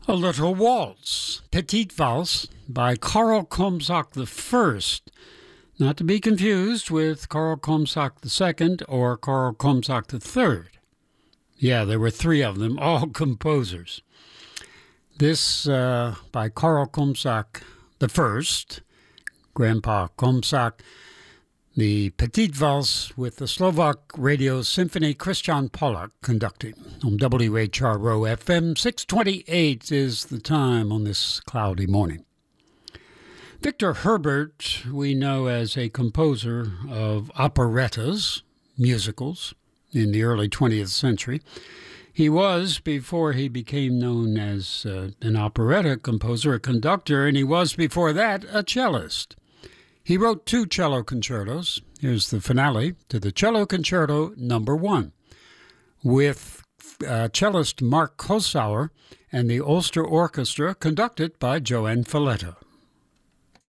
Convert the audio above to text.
A Little Waltz, Petite Valse by Karl Komsak I, not to be confused with Karl Komsak II or Karl Komsak III. Yeah, there were three of them, all composers. This by Karl Komsak I, Grandpa Komsak, the Petite Valse with the Slovak Radio Symphony, Christian Pollack conducting. On WHRO FM, 6:28 is the time on this cloudy morning. Victor Herbert, we know as a composer of operettas, musicals, in the early 20th century. He was, before he became known as an operetta composer, a conductor, and he was, before that, a cellist. He wrote two cello concertos. Here's the finale to the Cello Concerto No. 1 with cellist Mark Kosauer and the Ulster Orchestra conducted by Joanne Falletta.